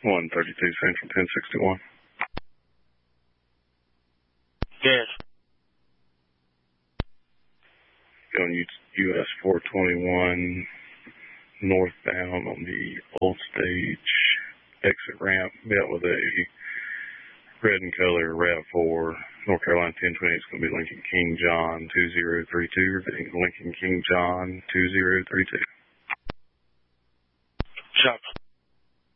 132 Central 1061. Yes. Going US 421 northbound on the old stage exit ramp. Met with a red and color RAV4, North Carolina 1020. It's going to be Lincoln King John 2032. Lincoln King John 2032. Shop